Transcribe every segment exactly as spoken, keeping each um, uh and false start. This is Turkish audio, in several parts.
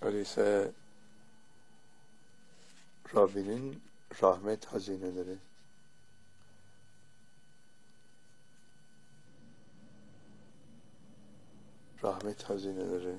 Öyleyse Rabbinin rahmet hazineleri, rahmet hazineleri,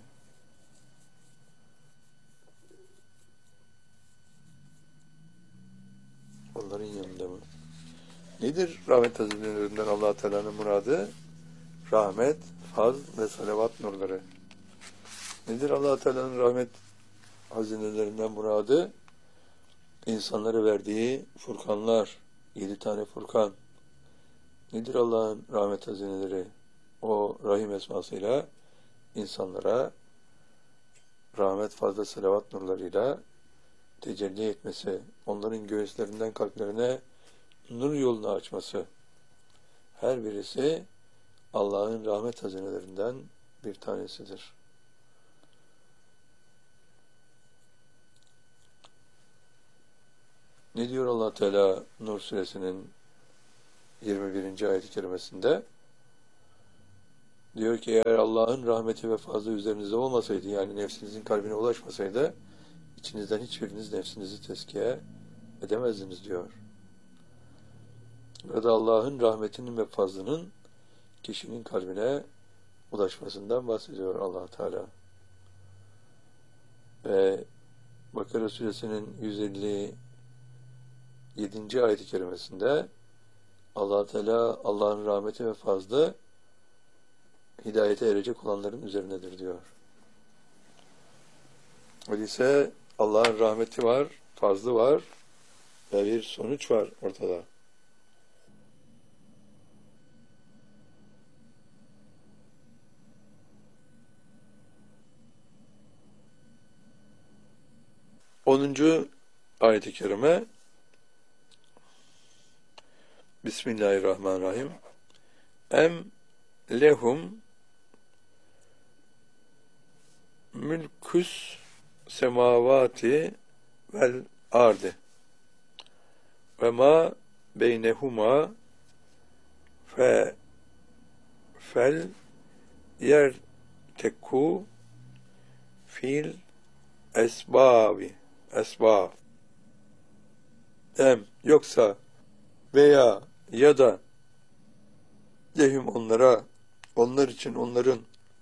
onların yanında mı? Nedir rahmet hazinelerinden Allah Teala'nın muradı? Rahmet, faz ve salavat nurları. Nedir Allah Teala'nın rahmet hazinelerinden muradı? İnsanlara verdiği furkanlar, yedi tane furkan. Nedir Allah'ın rahmet hazineleri? O Rahim esmasıyla insanlara rahmet, fazla salavat nurlarıyla tecelli etmesi, onların göğüslerinden kalplerine nur yolunu açması. Her birisi Allah'ın rahmet hazinelerinden bir tanesidir. Ne diyor Allah Teala Nur suresinin yirmi birinci ayet-i kerimesinde? Diyor ki eğer Allah'ın rahmeti ve fazla üzerinizde olmasaydı, yani nefsinizin kalbine ulaşmasaydı, içinizden hiçbiriniz nefsinizi tezkiye edemezdiniz diyor. Burada Allah'ın rahmetinin ve fazlının kişinin kalbine ulaşmasından bahsediyor Allah Teala. Ve Bakara suresinin yüz elli yedinci ayet-i kerimesinde Allah Teala Allah'ın rahmeti ve fazlı hidayete erecek olanların üzerindedir diyor. Öyleyse Allah'ın rahmeti var, fazlı var ve bir sonuç var ortada. onuncu ayet-i kerime Bismillahirrahmanirrahim. Em lehum mülküs semavati vel ardi ve ma beynehuma fe fel yer tekku fil esbabi esbab em yoksa veya ya da lehum onlara, onlar için onların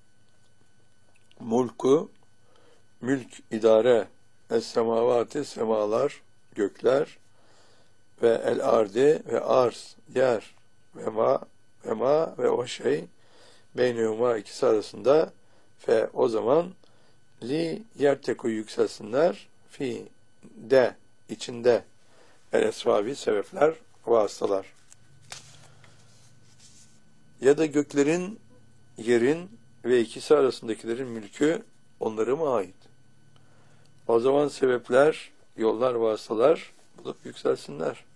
mulku, mülk, idare, es-semavati, semalar, gökler ve el-ardi ve arz, yer ve ma ve ma ve o şey beynehuma ikisi arasında fe o zaman li yerteku yükselsinler fi de içinde el-esvabi sebepler vasıtalar. Ya da göklerin, yerin ve ikisi arasındakilerin mülkü onlara mı ait? O zaman sebepler, yollar, vasıtalar bulup yükselsinler.